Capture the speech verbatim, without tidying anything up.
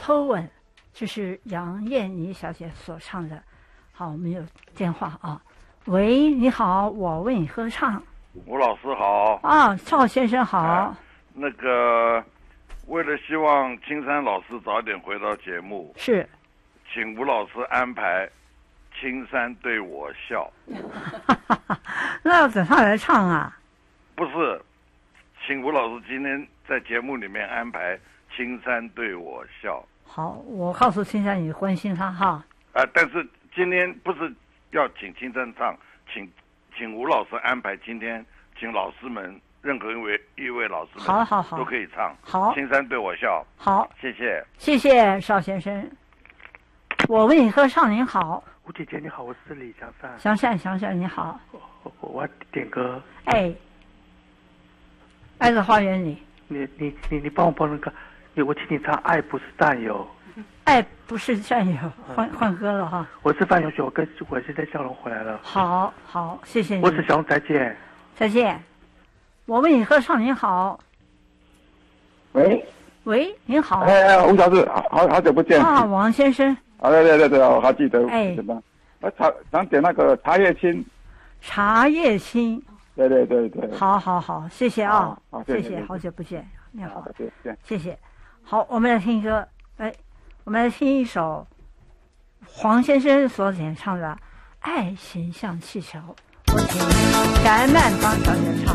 偷吻》，这是杨燕妮小姐所唱的。好，我们有电话啊。喂，你好，我为你合唱。 吴老师好。 啊，赵先生好。 哎、那个，为了希望青山老师早点回到节目， 是， 请吴老师安排《青山对我笑》。 那要等他来唱啊？ 不是，请吴老师今天在节目里面安排《青山对我笑》。 好，我告诉青山你关心他哈。 啊、呃，但是今天不是要请青山唱，请请吴老师安排今天，请老师们任何一位一位老师们好好好都可以唱。 好， 青山对我笑。 好， 谢谢， 谢谢邵先生。我为你合唱，您好。 吴姐姐你好，我是李祥善。 祥善，祥善你好。 我我要点歌。 哎，《爱在花园里》。 你你你你帮我帮那个，你我请你唱《爱不是占有》。 爱不是占有，换换歌了哈。 我是范永雪，我跟我现在笑容回来了。 好好，谢谢你。 我是小龙，再见。 再见。我为你合唱，您好。 喂。 喂，您好。 哎，吴小姐，好好久不见。 啊，王先生。 啊，对对对对，我还记得。 哎。 什么？我茶想点那个茶叶青。 茶叶青。 对对对对。 好好好，谢谢啊。 好， 谢谢，好久不见，你好。 谢谢。 谢谢。好，我们来听歌。哎。我们来听一首黄先生所演唱的《爱情像气球》，我听感恩曼帮小姐唱。